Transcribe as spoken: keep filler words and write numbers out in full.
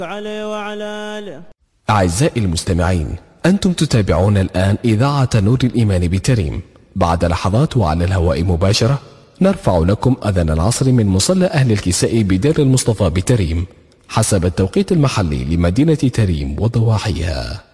عليه وعلى آله. أعزائي المستمعين، أنتم تتابعون الآن إذاعة نور الإيمان بتريم. بعد لحظات وعلى الهواء مباشرة نرفع لكم أذان العصر من مصلى أهل الكساء بدير المصطفى بتريم حسب التوقيت المحلي لمدينة تريم وضواحيها.